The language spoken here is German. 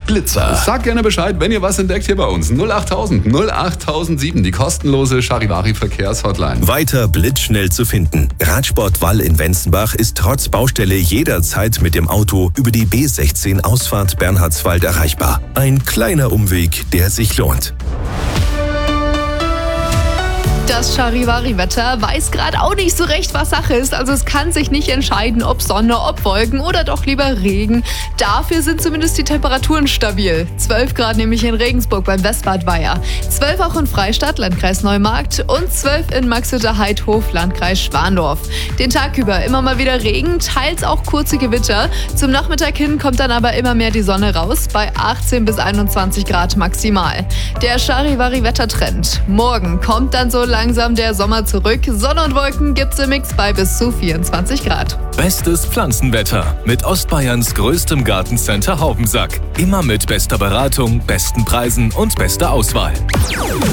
Blitzer. Sag gerne Bescheid, wenn ihr was entdeckt hier bei uns. 08000 08007, die kostenlose Charivari-Verkehrshotline. Weiter blitzschnell zu finden. Radsport Wall in Wenzenbach ist trotz Baustelle jederzeit mit dem Auto über die B16 Ausfahrt Bernhardswald erreichbar. Ein kleiner Umweg, der sich lohnt. Das Charivari-Wetter weiß gerade auch nicht so recht, was Sache ist. Also es kann sich nicht entscheiden, ob Sonne, ob Wolken oder doch lieber Regen. Dafür sind zumindest die Temperaturen stabil. 12 Grad nämlich in Regensburg beim Westbad Weiher, 12 auch in Freistadt, Landkreis Neumarkt und 12 in Maxhütte-Heidhof, Landkreis Schwandorf. Den Tag über immer mal wieder Regen, teils auch kurze Gewitter. Zum Nachmittag hin kommt dann aber immer mehr die Sonne raus, bei 18 bis 21 Grad maximal. Der Charivari-Wettertrend. Morgen kommt dann so langsam der Sommer zurück. Sonne und Wolken gibt's im Mix bei bis zu 24 Grad. Bestes Pflanzenwetter mit Ostbayerns größtem Gartencenter Haubensack. Immer mit bester Beratung, besten Preisen und bester Auswahl.